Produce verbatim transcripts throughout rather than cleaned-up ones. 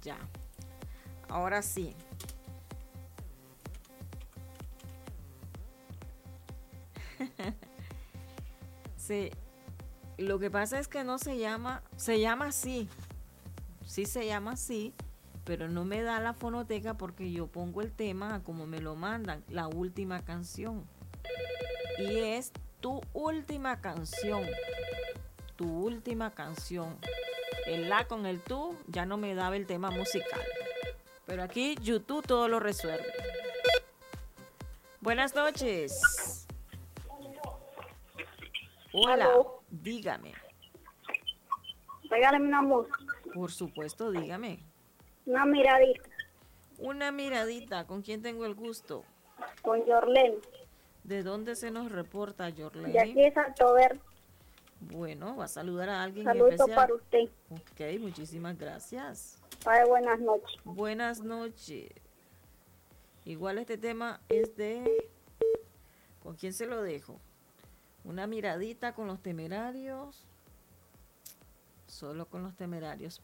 Ya. Ahora sí. Sí. Lo que pasa es que no se llama, se llama así. Sí se llama así, pero no me da la fonoteca porque yo pongo el tema a como me lo mandan, la última canción. Y es tu última canción. Tu última canción. El la con el tú ya no me daba el tema musical. Pero aquí YouTube todo lo resuelve. Buenas noches. Hola, Aló. dígame. Regálame una música. Por supuesto, dígame. Una miradita. Una miradita, ¿con quién tengo el gusto? Con Yorlen. ¿De dónde se nos reporta, De Yorlene? aquí de Salto Verde. Bueno, va a saludar a alguien en Saludos especial. para usted. Ok, muchísimas gracias. Padre, buenas noches. Buenas noches. Igual este tema es de... ¿Con quién se lo dejo? Una miradita con los temerarios. Solo con los temerarios.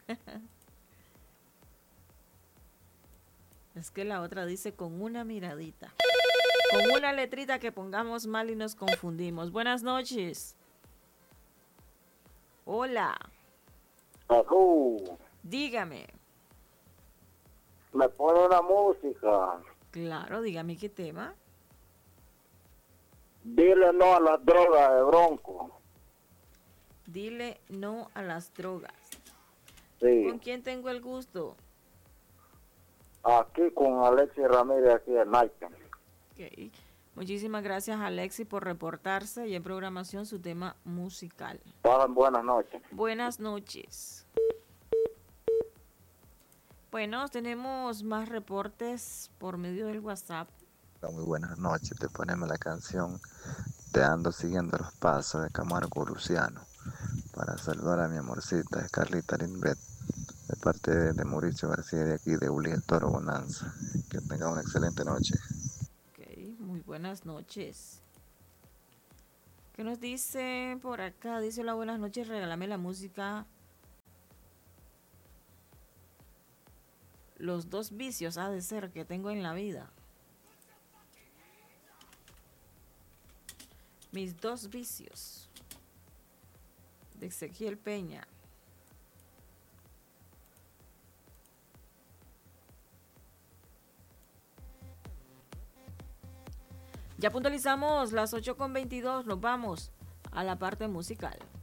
Es que la otra dice con una miradita. Con una letrita que pongamos mal y nos confundimos. Buenas noches. Hola. Ajú, Dígame. me pone una música. Claro, dígame qué tema. Dile no a las drogas de Bronco. Dile no a las drogas. Sí, ¿Con quién tengo el gusto? aquí con Alexis Ramírez, aquí de Nike. Okay. Muchísimas gracias, Alexi, por reportarse y en programación su tema musical. Pasen buenas noches. Buenas noches. Bueno, tenemos más reportes por medio del WhatsApp. Muy buenas noches, te ponemos la canción Te ando siguiendo los pasos de Camargo Luciano para saludar a mi amorcita Carlita Lindbet de parte de, de Mauricio García de aquí de Uli el Toro Bonanza. Que tenga una excelente noche. Ok, muy buenas noches. ¿Qué nos dice por acá? Dice hola, buenas noches, regálame la música. Los dos vicios ha de ser que tengo en la vida. Mis dos vicios. De Ezequiel Peña. Ya puntualizamos las ocho con veintidós. Nos vamos a la parte musical.